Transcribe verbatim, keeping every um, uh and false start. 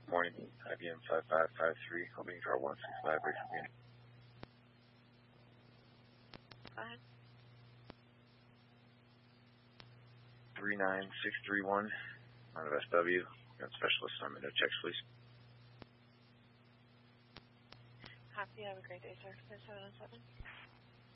Morning, I B M five five five three, hoping to draw one six five right from here. Go ahead. three nine six three one, out of S W, got specialist assignment no checks, please. Copy, have a great day, sir. seven oh seven.